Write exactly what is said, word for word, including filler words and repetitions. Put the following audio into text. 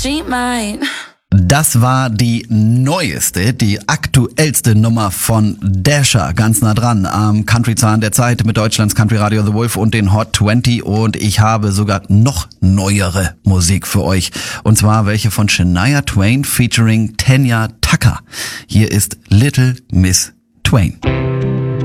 she mine. Das war die neueste, die aktuellste Nummer von Dasher, ganz nah dran am Country-Zahn der Zeit mit Deutschlands Country-Radio The Wolf und den Hot zwanzig, und ich habe sogar noch neuere Musik für euch, und zwar welche von Shania Twain featuring Tanya Tucker. Hier ist Little Miss Twain.